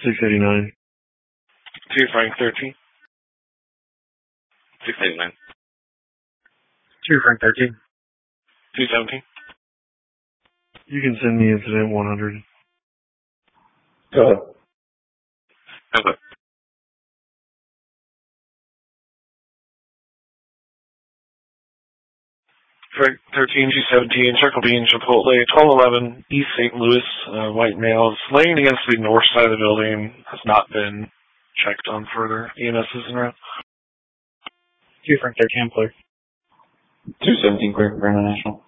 689. 2 Frank 13. 689. 2 Frank 13. 217. You can send me incident 100. Go ahead. Okay. Frank 13, 217, Circle B in Chipotle, 1211, East St. Louis, white males, laying against the north side of the building, has not been checked on further. EMS is en route. 2 Frank 13, I'm clear. 217, clear for international.